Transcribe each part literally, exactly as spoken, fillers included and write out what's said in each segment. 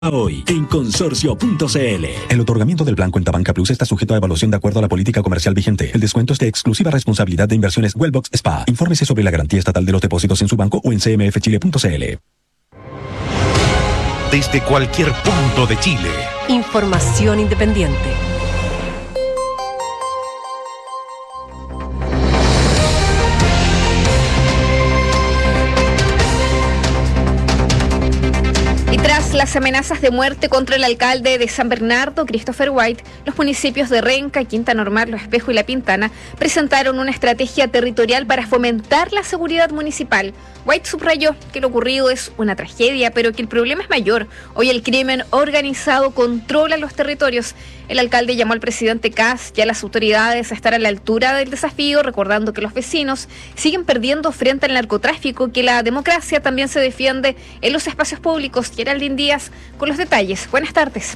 Hoy en consorcio punto c l. El otorgamiento del plan Cuenta Banca Plus está sujeto a evaluación de acuerdo a la política comercial vigente. El descuento es de exclusiva responsabilidad de Inversiones Wellbox S P A. Infórmese sobre la garantía estatal de los depósitos en su banco o en c m f chile punto c l. Desde cualquier punto de Chile. Información independiente. Tras las amenazas de muerte contra el alcalde de San Bernardo, Christopher White, los municipios de Renca, Quinta Normal, Los Espejos y La Pintana presentaron una estrategia territorial para fomentar la seguridad municipal. White subrayó que lo ocurrido es una tragedia, pero que el problema es mayor. Hoy el crimen organizado controla los territorios. El alcalde llamó al presidente Kast y a las autoridades a estar a la altura del desafío, recordando que los vecinos siguen perdiendo frente al narcotráfico, que la democracia también se defiende en los espacios públicos. Geraldine Díaz con los detalles. Buenas tardes.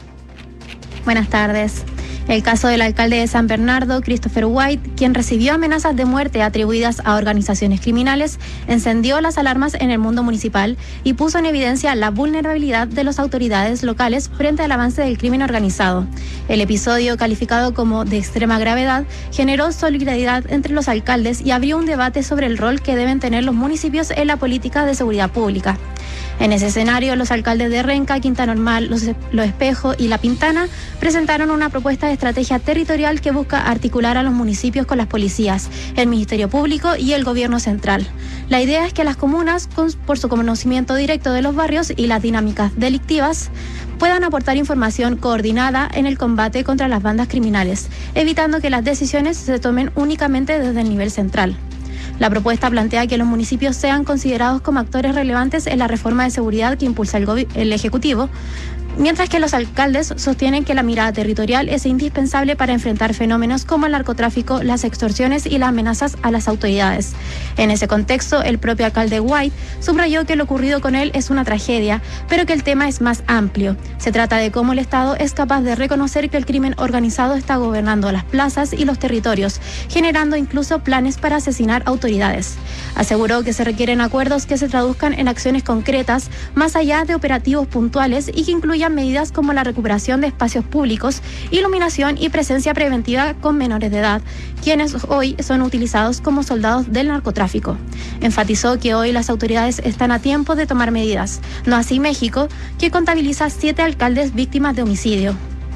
Buenas tardes. El caso del alcalde de San Bernardo, Christopher White, quien recibió amenazas de muerte atribuidas a organizaciones criminales, encendió las alarmas en el mundo municipal y puso en evidencia la vulnerabilidad de las autoridades locales frente al avance del crimen organizado. El episodio, calificado como de extrema gravedad, generó solidaridad entre los alcaldes y abrió un debate sobre el rol que deben tener los municipios en la política de seguridad pública. En ese escenario, los alcaldes de Renca, Quinta Normal, Los, Los Espejos y La Pintana presentaron una propuesta de estrategia territorial que busca articular a los municipios con las policías, el Ministerio Público y el Gobierno Central. La idea es que las comunas, con, por su conocimiento directo de los barrios y las dinámicas delictivas, puedan aportar información coordinada en el combate contra las bandas criminales, evitando que las decisiones se tomen únicamente desde el nivel central. La propuesta plantea que los municipios sean considerados como actores relevantes en la reforma de seguridad que impulsa el, gobi- el Ejecutivo, mientras que los alcaldes sostienen que la mirada territorial es indispensable para enfrentar fenómenos como el narcotráfico, las extorsiones y las amenazas a las autoridades. En ese contexto, el propio alcalde White subrayó que lo ocurrido con él es una tragedia, pero que el tema es más amplio. Se trata de cómo el Estado es capaz de reconocer que el crimen organizado está gobernando las plazas y los territorios, generando incluso planes para asesinar autoridades. Aseguró que se requieren acuerdos que se traduzcan en acciones concretas, más allá de operativos puntuales, y que incluyan medidas como la recuperación de espacios públicos, iluminación y presencia preventiva con menores de edad, quienes hoy son utilizados como soldados del narcotráfico. Enfatizó que hoy las autoridades están a tiempo de tomar medidas, no así México, que contabiliza siete alcaldes víctimas de homicidio.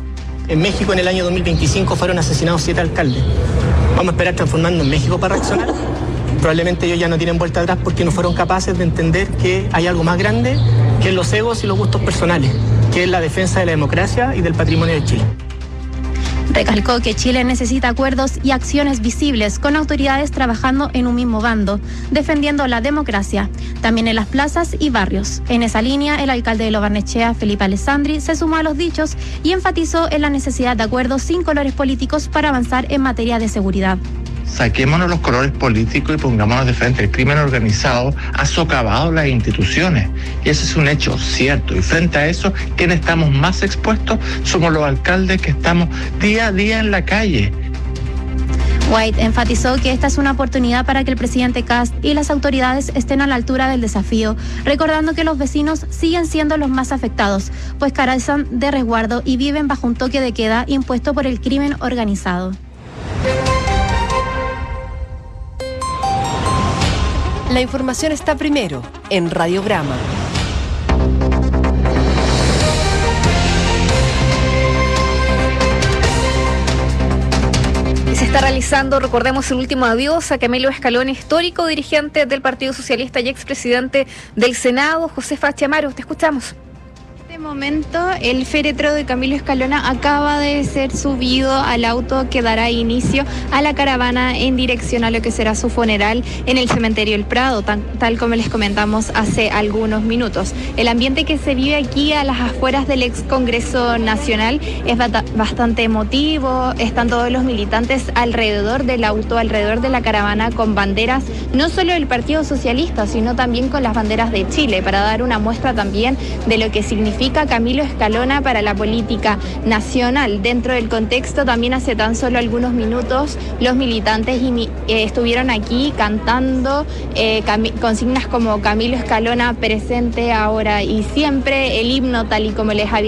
En México en el año dos mil veinticinco fueron asesinados siete alcaldes. ¿Vamos a esperar transformando en México para reaccionar? Probablemente ellos ya no tienen vuelta atrás porque no fueron capaces de entender que hay algo más grande que los egos y los gustos personales, que es la defensa de la democracia y del patrimonio de Chile. Recalcó que Chile necesita acuerdos y acciones visibles con autoridades trabajando en un mismo bando, defendiendo la democracia, también en las plazas y barrios. En esa línea, el alcalde de Lo Barnechea, Felipe Alessandri, se sumó a los dichos y enfatizó en la necesidad de acuerdos sin colores políticos para avanzar en materia de seguridad. Saquémonos los colores políticos y pongámonos de frente. El crimen organizado ha socavado las instituciones y ese es un hecho cierto. Y frente a eso, ¿quiénes estamos más expuestos? Somos los alcaldes que estamos día a día en la calle. White enfatizó que esta es una oportunidad para que el presidente Kast y las autoridades estén a la altura del desafío, recordando que los vecinos siguen siendo los más afectados, pues carecen de resguardo y viven bajo un toque de queda impuesto por el crimen organizado. La información está primero en Radiograma. Se está realizando, recordemos, el último adiós a Camilo Escalón, histórico dirigente del Partido Socialista y expresidente del Senado. Josefa Chamaro, te escuchamos. En este momento, el féretro de Camilo Escalona acaba de ser subido al auto que dará inicio a la caravana en dirección a lo que será su funeral en el cementerio El Prado, tan, tal como les comentamos hace algunos minutos. El ambiente que se vive aquí a las afueras del ex Congreso Nacional es bastante emotivo. Están todos los militantes alrededor del auto, alrededor de la caravana, con banderas no solo del Partido Socialista, sino también con las banderas de Chile, para dar una muestra también de lo que significa significa Camilo Escalona para la política nacional. Dentro del contexto, también hace tan solo algunos minutos los militantes y, eh, estuvieron aquí cantando eh, consignas como Camilo Escalona presente ahora y siempre, el himno tal y como les había